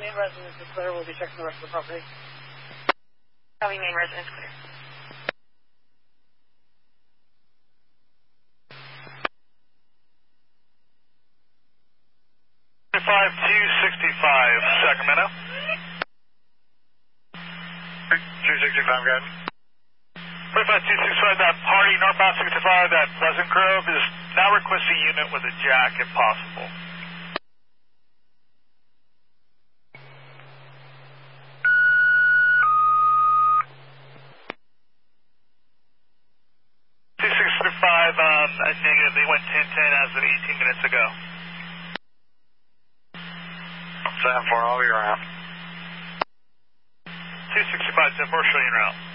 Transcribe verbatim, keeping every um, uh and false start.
main residence is clear. We'll be checking the rest of the property. Copy, main residence clear. five two sixty-five, Sacramento. two sixty-five, guys. forty-five two sixty-five, that party northbound sixty-five at Pleasant Grove is now requesting a unit with a jack if possible. two sixty-five, um, negative, they went ten ten as of eighteen minutes ago. seven four, I'll be around. two sixty-five, ten four, showing route.